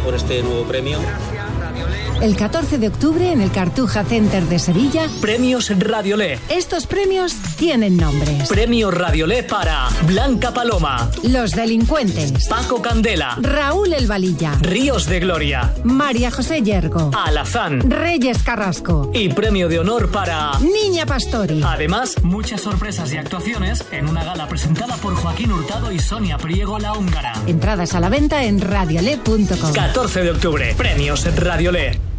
por este nuevo premio. El 14 de octubre en el Cartuja Center de Sevilla. Premios Radiolé. Estos premios tienen nombres. Premio Radiolé para Blanca Paloma, Los Delincuentes, Paco Candela, Raúl El Valilla, Ríos de Gloria, María José Yergo, Alazán, Reyes Carrasco y premio de honor para Niña Pastori. Además, muchas sorpresas y actuaciones en una gala presentada por Joaquín Hurtado y Sonia Priego la húngara. Entradas a la venta en radiolé.com. 14 de octubre, Premios Radiolé.